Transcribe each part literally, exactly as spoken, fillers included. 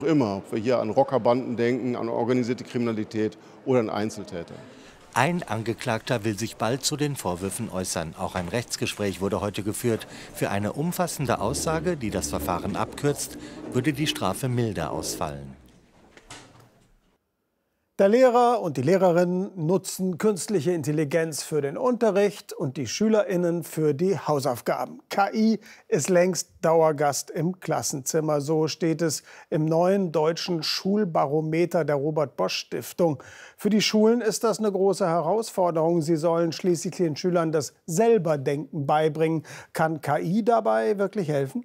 Immer, ob wir hier an Rockerbanden denken, an organisierte Kriminalität oder an Einzeltäter. Ein Angeklagter will sich bald zu den Vorwürfen äußern. Auch ein Rechtsgespräch wurde heute geführt. Für eine umfassende Aussage, die das Verfahren abkürzt, würde die Strafe milder ausfallen. Der Lehrer und die Lehrerin nutzen künstliche Intelligenz für den Unterricht und die SchülerInnen für die Hausaufgaben. K I ist längst Dauergast im Klassenzimmer. So steht es im neuen deutschen Schulbarometer der Robert-Bosch-Stiftung. Für die Schulen ist das eine große Herausforderung. Sie sollen schließlich den Schülern das Selberdenken beibringen. Kann K I dabei wirklich helfen?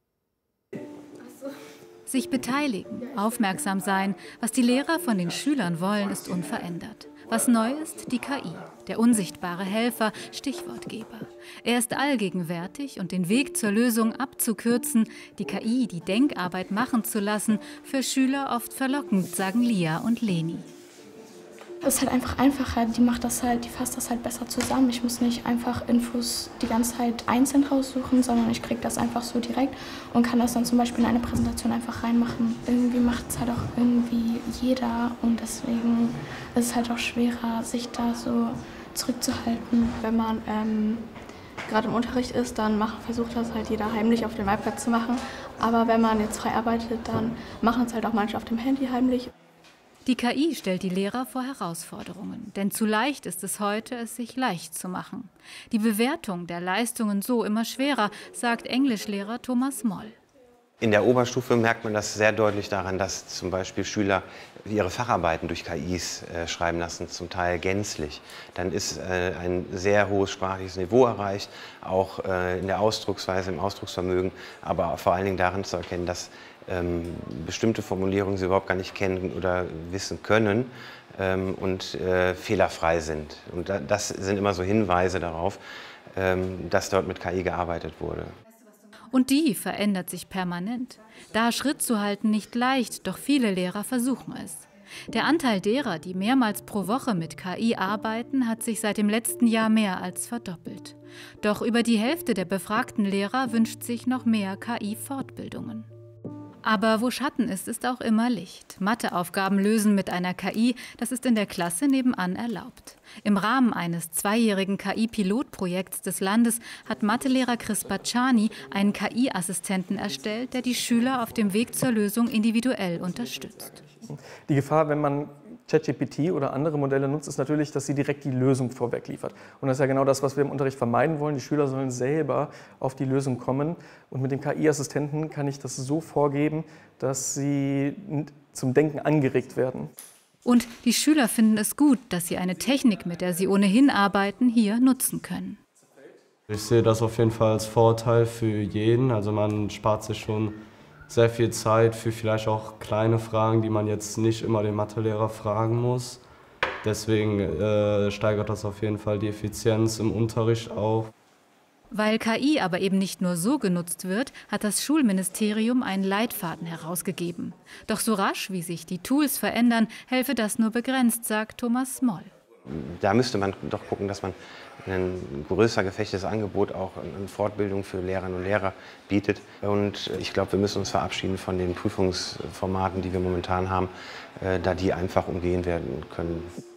Sich beteiligen, aufmerksam sein. Was die Lehrer von den Schülern wollen, ist unverändert. Was neu ist, die K I, der unsichtbare Helfer, Stichwortgeber. Er ist allgegenwärtig und den Weg zur Lösung abzukürzen, die K I die Denkarbeit machen zu lassen, für Schüler oft verlockend, sagen Lia und Leni. Es ist halt einfach einfacher, die macht das halt, die fasst das halt besser zusammen. Ich muss nicht einfach Infos die ganze Zeit einzeln raussuchen, sondern ich kriege das einfach so direkt und kann das dann zum Beispiel in eine Präsentation einfach reinmachen. Irgendwie macht es halt auch irgendwie jeder und deswegen ist es halt auch schwerer, sich da so zurückzuhalten. Wenn man ähm, gerade im Unterricht ist, dann macht, versucht das halt jeder heimlich auf dem iPad zu machen. Aber wenn man jetzt frei arbeitet, dann machen es halt auch manche auf dem Handy heimlich. Die K I stellt die Lehrer vor Herausforderungen, denn zu leicht ist es heute, es sich leicht zu machen. Die Bewertung der Leistungen so immer schwerer, sagt Englischlehrer Thomas Moll. In der Oberstufe merkt man das sehr deutlich daran, dass zum Beispiel Schüler ihre Facharbeiten durch K Is äh, schreiben lassen, zum Teil gänzlich. Dann ist äh, ein sehr hohes sprachliches Niveau erreicht, auch äh, in der Ausdrucksweise, im Ausdrucksvermögen, aber vor allen Dingen darin zu erkennen, dass ähm, bestimmte Formulierungen sie überhaupt gar nicht kennen oder wissen können ähm, und äh, fehlerfrei sind. Und da, das sind immer so Hinweise darauf, ähm, dass dort mit K I gearbeitet wurde. Und die verändert sich permanent. Da Schritt zu halten nicht leicht, doch viele Lehrer versuchen es. Der Anteil derer, die mehrmals pro Woche mit K I arbeiten, hat sich seit dem letzten Jahr mehr als verdoppelt. Doch über die Hälfte der befragten Lehrer wünscht sich noch mehr K I-Fortbildungen. Aber wo Schatten ist, ist auch immer Licht. Matheaufgaben lösen mit einer K I, das ist in der Klasse nebenan erlaubt. Im Rahmen eines zweijährigen K I-Pilotprojekts des Landes hat Mathelehrer Chris Bacciani einen K I-Assistenten erstellt, der die Schüler auf dem Weg zur Lösung individuell unterstützt. Die Gefahr, wenn man ChatGPT oder andere Modelle nutzt, ist natürlich, dass sie direkt die Lösung vorweg liefert. Und das ist ja genau das, was wir im Unterricht vermeiden wollen. Die Schüler sollen selber auf die Lösung kommen. Und mit dem K I-Assistenten kann ich das so vorgeben, dass sie zum Denken angeregt werden. Und die Schüler finden es gut, dass sie eine Technik, mit der sie ohnehin arbeiten, hier nutzen können. Ich sehe das auf jeden Fall als Vorteil für jeden. Also man spart sich schon sehr viel Zeit für vielleicht auch kleine Fragen, die man jetzt nicht immer den Mathelehrer fragen muss. Deswegen äh, steigert das auf jeden Fall die Effizienz im Unterricht auch. Weil K I aber eben nicht nur so genutzt wird, hat das Schulministerium einen Leitfaden herausgegeben. Doch so rasch, wie sich die Tools verändern, helfe das nur begrenzt, sagt Thomas Moll. Da müsste man doch gucken, dass man ein größer gefächertes Angebot auch an Fortbildung für Lehrerinnen und Lehrer bietet. Und ich glaube, wir müssen uns verabschieden von den Prüfungsformaten, die wir momentan haben, da die einfach umgehen werden können.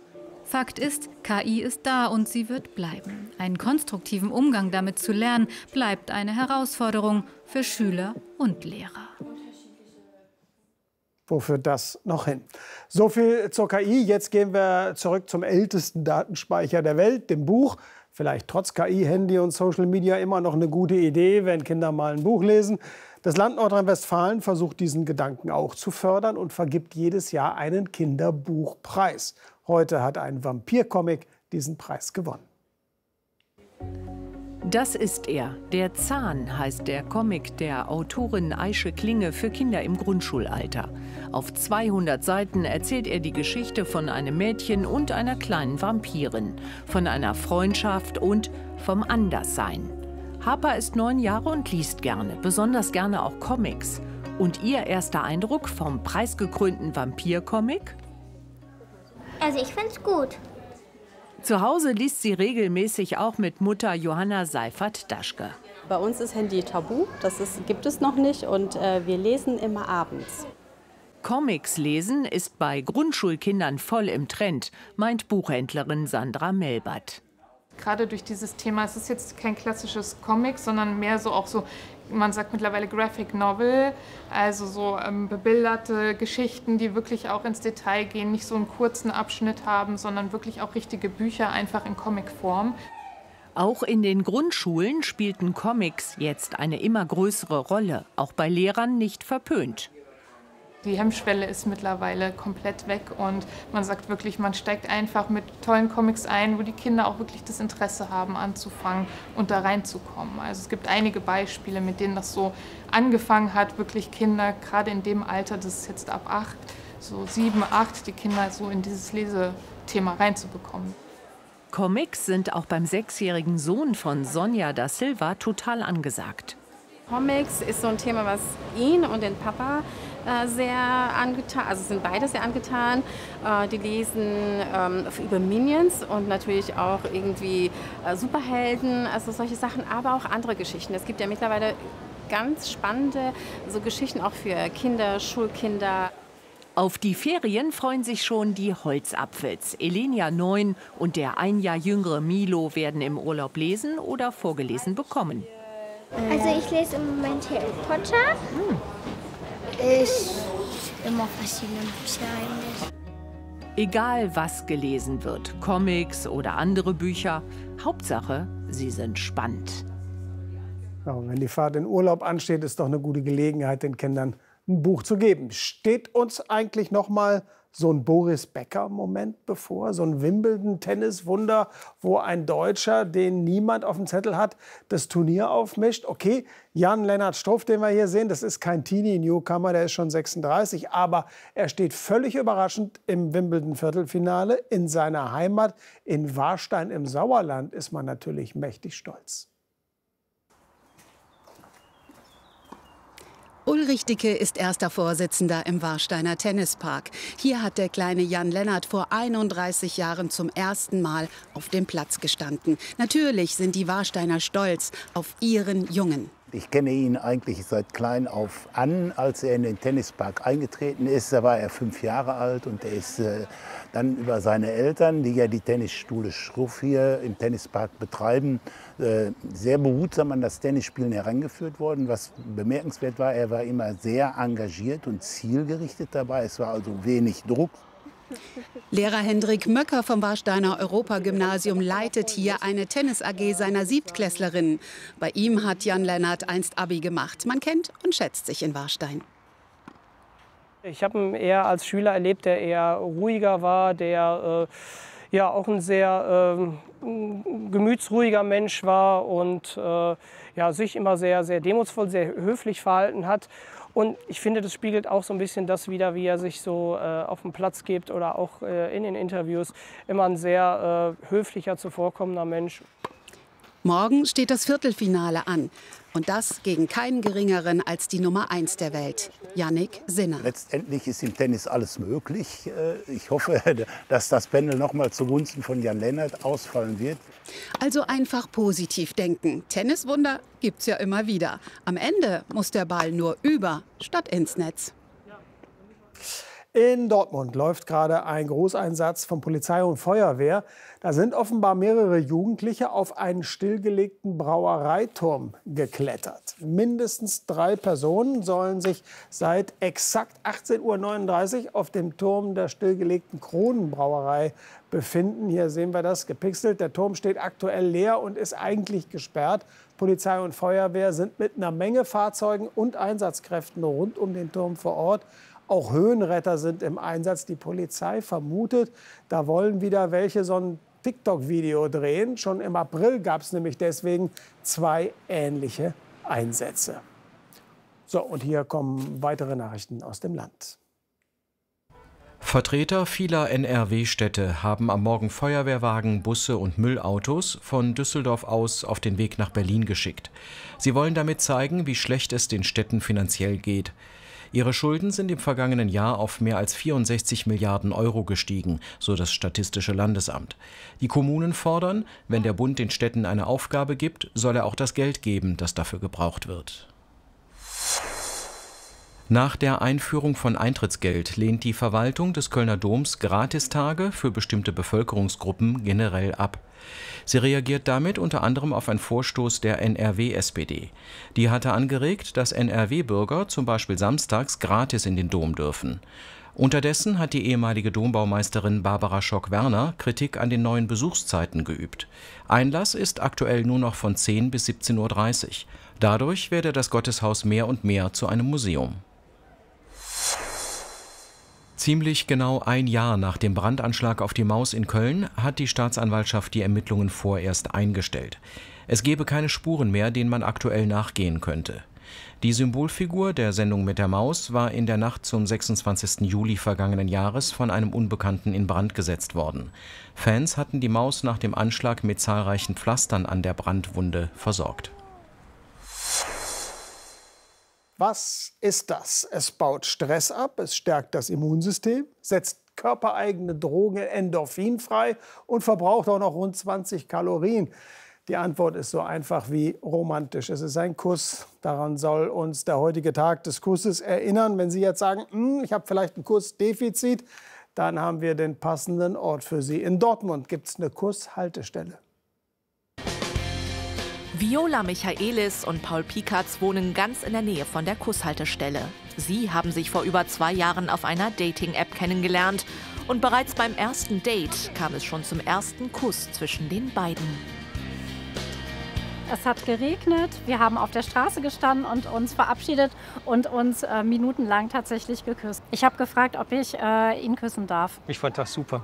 Fakt ist, K I ist da und sie wird bleiben. Einen konstruktiven Umgang damit zu lernen, bleibt eine Herausforderung für Schüler und Lehrer. Wo führt das noch hin? So viel zur K I. Jetzt gehen wir zurück zum ältesten Datenspeicher der Welt, dem Buch. Vielleicht trotz K I, Handy und Social Media immer noch eine gute Idee, wenn Kinder mal ein Buch lesen. Das Land Nordrhein-Westfalen versucht diesen Gedanken auch zu fördern und vergibt jedes Jahr einen Kinderbuchpreis. Heute hat ein Vampircomic diesen Preis gewonnen. Das ist er. Der Zahn heißt der Comic der Autorin Aische Klinge für Kinder im Grundschulalter. Auf zweihundert Seiten erzählt er die Geschichte von einem Mädchen und einer kleinen Vampirin, von einer Freundschaft und vom Anderssein. Harper ist neun Jahre und liest gerne, besonders gerne auch Comics. Und ihr erster Eindruck vom preisgekrönten Vampir-Comic? Also ich find's gut. Zu Hause liest sie regelmäßig auch mit Mutter Johanna Seifert-Daschke. Bei uns ist Handy tabu, das ist, gibt es noch nicht und äh, wir lesen immer abends. Comics lesen ist bei Grundschulkindern voll im Trend, meint Buchhändlerin Sandra Melbert. Gerade durch dieses Thema, es ist jetzt kein klassisches Comic, sondern mehr so auch so, man sagt mittlerweile Graphic Novel, also so ähm, bebilderte Geschichten, die wirklich auch ins Detail gehen, nicht so einen kurzen Abschnitt haben, sondern wirklich auch richtige Bücher, einfach in Comicform. Auch in den Grundschulen spielten Comics jetzt eine immer größere Rolle, auch bei Lehrern nicht verpönt. Die Hemmschwelle ist mittlerweile komplett weg und man sagt wirklich, man steigt einfach mit tollen Comics ein, wo die Kinder auch wirklich das Interesse haben, anzufangen und da reinzukommen. Also es gibt einige Beispiele, mit denen das so angefangen hat, wirklich Kinder, gerade in dem Alter, das ist jetzt ab acht, so sieben, acht, die Kinder so in dieses Lesethema reinzubekommen. Comics sind auch beim sechsjährigen Sohn von Sonja da Silva total angesagt. Comics ist so ein Thema, was ihn und den Papa äh, sehr angetan, also sind beide sehr angetan. Äh, die lesen ähm, über Minions und natürlich auch irgendwie äh, Superhelden, also solche Sachen, aber auch andere Geschichten. Es gibt ja mittlerweile ganz spannende so Geschichten auch für Kinder, Schulkinder. Auf die Ferien freuen sich schon die Holzapfels. Elenia neun und der ein Jahr jüngere Milo werden im Urlaub lesen oder vorgelesen bekommen. Also ich lese im Moment Harry Potter. Hm. Ich immer verschiedene Bücher eigentlich. Egal was gelesen wird, Comics oder andere Bücher, Hauptsache, sie sind spannend. Ja, wenn die Fahrt in Urlaub ansteht, ist doch eine gute Gelegenheit, den Kindern ein Buch zu geben. Steht uns eigentlich noch mal so ein Boris Becker-Moment bevor, so ein Wimbledon-Tenniswunder, wo ein Deutscher, den niemand auf dem Zettel hat, das Turnier aufmischt? Okay, Jan-Lennart Struff, den wir hier sehen, das ist kein Teenie-Newcomer, der ist schon sechsunddreißig, aber er steht völlig überraschend im Wimbledon-Viertelfinale in seiner Heimat. In Warstein im Sauerland ist man natürlich mächtig stolz. Ulrich Dicke ist erster Vorsitzender im Warsteiner Tennispark. Hier hat der kleine Jan-Lennart vor einunddreißig Jahren zum ersten Mal auf dem Platz gestanden. Natürlich sind die Warsteiner stolz auf ihren Jungen. Ich kenne ihn eigentlich seit klein auf an. Als er in den Tennispark eingetreten ist, da war er fünf Jahre alt und er ist äh, dann über seine Eltern, die ja die Tennisschule Struff hier im Tennispark betreiben, äh, sehr behutsam an das Tennisspielen herangeführt worden. Was bemerkenswert war, er war immer sehr engagiert und zielgerichtet dabei. Es war also wenig Druck. Lehrer Hendrik Möcker vom Warsteiner Europagymnasium leitet hier eine Tennis-A G seiner Siebtklässlerinnen. Bei ihm hat Jan-Lennart einst Abi gemacht. Man kennt und schätzt sich in Warstein. Ich habe ihn eher als Schüler erlebt, der eher ruhiger war, der äh, ja auch ein sehr äh, gemütsruhiger Mensch war und äh, ja, sich immer sehr, sehr demutsvoll, sehr höflich verhalten hat. Und ich finde, das spiegelt auch so ein bisschen das wider, wie er sich so äh, auf den Platz gibt oder auch äh, in den Interviews. Immer ein sehr äh, höflicher, zuvorkommender Mensch. Morgen steht das Viertelfinale an. Und das gegen keinen Geringeren als die Nummer eins der Welt, Jannik Sinner. Letztendlich ist im Tennis alles möglich. Ich hoffe, dass das Pendel noch mal zugunsten von Jan-Lennart ausfallen wird. Also einfach positiv denken. Tenniswunder gibt's ja immer wieder. Am Ende muss der Ball nur über statt ins Netz. In Dortmund läuft gerade ein Großeinsatz von Polizei und Feuerwehr. Da sind offenbar mehrere Jugendliche auf einen stillgelegten Brauereiturm geklettert. Mindestens drei Personen sollen sich seit exakt achtzehn Uhr neununddreißig auf dem Turm der stillgelegten Kronenbrauerei befinden. Hier sehen wir das gepixelt. Der Turm steht aktuell leer und ist eigentlich gesperrt. Polizei und Feuerwehr sind mit einer Menge Fahrzeugen und Einsatzkräften rund um den Turm vor Ort. Auch Höhenretter sind im Einsatz. Die Polizei vermutet, da wollen wieder welche so ein TikTok-Video drehen. Schon im April gab es nämlich deswegen zwei ähnliche Einsätze. So, und hier kommen weitere Nachrichten aus dem Land. Vertreter vieler N R W-Städte haben am Morgen Feuerwehrwagen, Busse und Müllautos von Düsseldorf aus auf den Weg nach Berlin geschickt. Sie wollen damit zeigen, wie schlecht es den Städten finanziell geht. Ihre Schulden sind im vergangenen Jahr auf mehr als vierundsechzig Milliarden Euro gestiegen, so das Statistische Landesamt. Die Kommunen fordern, wenn der Bund den Städten eine Aufgabe gibt, soll er auch das Geld geben, das dafür gebraucht wird. Nach der Einführung von Eintrittsgeld lehnt die Verwaltung des Kölner Doms Gratistage für bestimmte Bevölkerungsgruppen generell ab. Sie reagiert damit unter anderem auf einen Vorstoß der N R W-S P D. Die hatte angeregt, dass N R W-Bürger zum Beispiel samstags gratis in den Dom dürfen. Unterdessen hat die ehemalige Dombaumeisterin Barbara Schock-Werner Kritik an den neuen Besuchszeiten geübt. Einlass ist aktuell nur noch von zehn bis siebzehn Uhr dreißig. Dadurch werde das Gotteshaus mehr und mehr zu einem Museum. Ziemlich genau ein Jahr nach dem Brandanschlag auf die Maus in Köln hat die Staatsanwaltschaft die Ermittlungen vorerst eingestellt. Es gebe keine Spuren mehr, denen man aktuell nachgehen könnte. Die Symbolfigur der Sendung mit der Maus war in der Nacht zum sechsundzwanzigsten Juli vergangenen Jahres von einem Unbekannten in Brand gesetzt worden. Fans hatten die Maus nach dem Anschlag mit zahlreichen Pflastern an der Brandwunde versorgt. Was ist das? Es baut Stress ab, es stärkt das Immunsystem, setzt körpereigene Drogen Endorphin frei und verbraucht auch noch rund zwanzig Kalorien. Die Antwort ist so einfach wie romantisch. Es ist ein Kuss. Daran soll uns der heutige Tag des Kusses erinnern. Wenn Sie jetzt sagen, ich habe vielleicht ein Kussdefizit, dann haben wir den passenden Ort für Sie. In Dortmund gibt es eine Kusshaltestelle. Viola Michaelis und Paul Pikatz wohnen ganz in der Nähe von der Kusshaltestelle. Sie haben sich vor über zwei Jahren auf einer Dating-App kennengelernt. Und bereits beim ersten Date kam es schon zum ersten Kuss zwischen den beiden. Es hat geregnet, wir haben auf der Straße gestanden und uns verabschiedet und uns äh, minutenlang tatsächlich geküsst. Ich habe gefragt, ob ich äh, ihn küssen darf. Ich fand das super.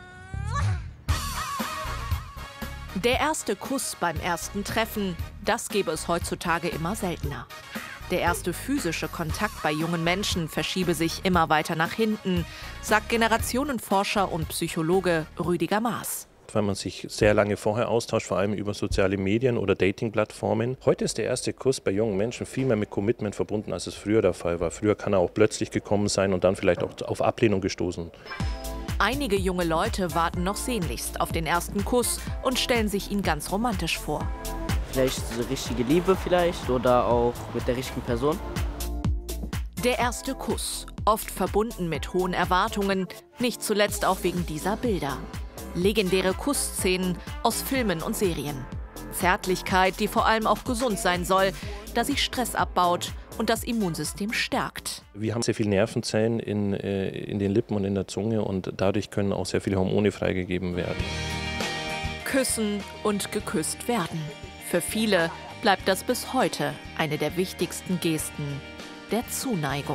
Der erste Kuss beim ersten Treffen, das gäbe es heutzutage immer seltener. Der erste physische Kontakt bei jungen Menschen verschiebe sich immer weiter nach hinten, sagt Generationenforscher und Psychologe Rüdiger Maaß. Weil man sich sehr lange vorher austauscht, vor allem über soziale Medien oder Dating-Plattformen. Heute ist der erste Kuss bei jungen Menschen viel mehr mit Commitment verbunden, als es früher der Fall war. Früher kann er auch plötzlich gekommen sein und dann vielleicht auch auf Ablehnung gestoßen. Einige junge Leute warten noch sehnlichst auf den ersten Kuss und stellen sich ihn ganz romantisch vor. Vielleicht so richtige Liebe vielleicht oder auch mit der richtigen Person. Der erste Kuss, oft verbunden mit hohen Erwartungen, nicht zuletzt auch wegen dieser Bilder. Legendäre Kussszenen aus Filmen und Serien. Zärtlichkeit, die vor allem auch gesund sein soll, da sie Stress abbaut und das Immunsystem stärkt. Wir haben sehr viele Nervenzellen in, äh, in den Lippen und in der Zunge und dadurch können auch sehr viele Hormone freigegeben werden. Küssen und geküsst werden. Für viele bleibt das bis heute eine der wichtigsten Gesten der Zuneigung.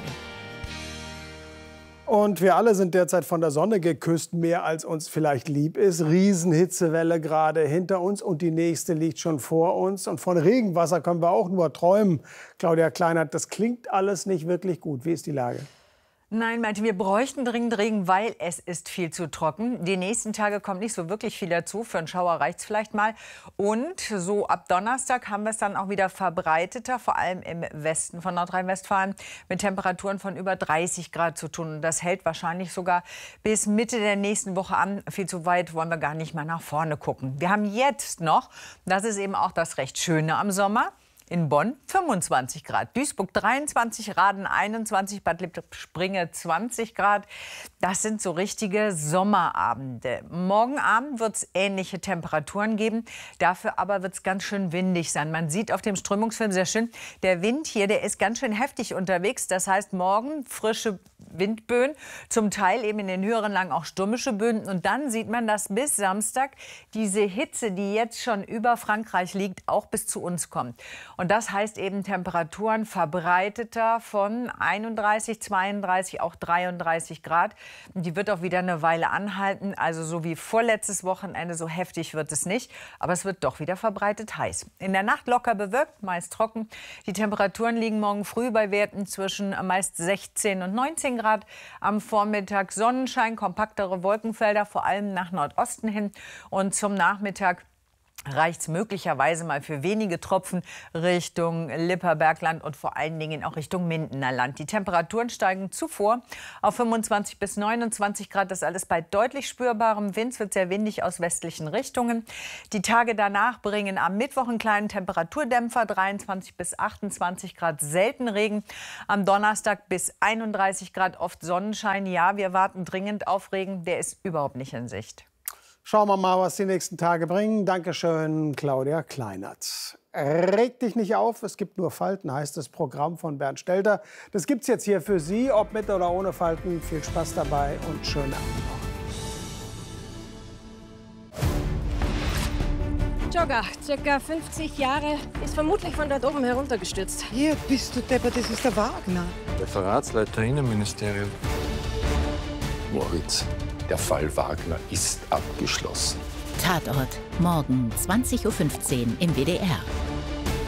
Und wir alle sind derzeit von der Sonne geküsst, mehr als uns vielleicht lieb ist. Riesenhitzewelle gerade hinter uns und die nächste liegt schon vor uns. Und von Regenwasser können wir auch nur träumen. Claudia Kleinert, das klingt alles nicht wirklich gut. Wie ist die Lage? Nein, meinte, wir bräuchten dringend Regen, weil es ist viel zu trocken. Die nächsten Tage kommt nicht so wirklich viel dazu. Für einen Schauer reicht es vielleicht mal. Und so ab Donnerstag haben wir es dann auch wieder verbreiteter, vor allem im Westen von Nordrhein-Westfalen, mit Temperaturen von über dreißig Grad zu tun. Und das hält wahrscheinlich sogar bis Mitte der nächsten Woche an. Viel zu weit wollen wir gar nicht mal nach vorne gucken. Wir haben jetzt noch, das ist eben auch das recht Schöne am Sommer, in Bonn fünfundzwanzig Grad, Duisburg dreiundzwanzig, Raden einundzwanzig, Bad Lippspringe zwanzig Grad. Das sind so richtige Sommerabende. Morgen Abend wird es ähnliche Temperaturen geben. Dafür aber wird es ganz schön windig sein. Man sieht auf dem Strömungsfilm sehr schön, der Wind hier, der ist ganz schön heftig unterwegs. Das heißt, morgen frische Windböen, zum Teil eben in den höheren Lagen auch stürmische Böen. Und dann sieht man, dass bis Samstag diese Hitze, die jetzt schon über Frankreich liegt, auch bis zu uns kommt. Und das heißt eben Temperaturen verbreiteter von einunddreißig, zweiunddreißig, auch dreiunddreißig Grad. Die wird auch wieder eine Weile anhalten. Also so wie vorletztes Wochenende, so heftig wird es nicht. Aber es wird doch wieder verbreitet heiß. In der Nacht locker bewölkt, meist trocken. Die Temperaturen liegen morgen früh bei Werten zwischen meist sechzehn und neunzehn Grad. Am Vormittag Sonnenschein, kompaktere Wolkenfelder, vor allem nach Nordosten hin. Und zum Nachmittag reicht es möglicherweise mal für wenige Tropfen Richtung Lipper-Bergland und vor allen Dingen auch Richtung Mindener Land. Die Temperaturen steigen zuvor auf fünfundzwanzig bis neunundzwanzig Grad. Das alles bei deutlich spürbarem Wind. Es wird sehr windig aus westlichen Richtungen. Die Tage danach bringen am Mittwoch einen kleinen Temperaturdämpfer, dreiundzwanzig bis achtundzwanzig Grad, selten Regen. Am Donnerstag bis einunddreißig Grad, oft Sonnenschein. Ja, wir warten dringend auf Regen. Der ist überhaupt nicht in Sicht. Schauen wir mal, was die nächsten Tage bringen. Dankeschön, Claudia Kleinert. Reg dich nicht auf, es gibt nur Falten, heißt das Programm von Bernd Stelter. Das gibt's jetzt hier für Sie, ob mit oder ohne Falten. Viel Spaß dabei und schönen Abend noch. Jogger, circa fünfzig Jahre, ist vermutlich von dort oben heruntergestürzt. Hier bist du deppert, das ist der Wagner. Referatsleiter Innenministerium. Moritz, der Fall Wagner ist abgeschlossen. Tatort, morgen zwanzig Uhr fünfzehn im W D R.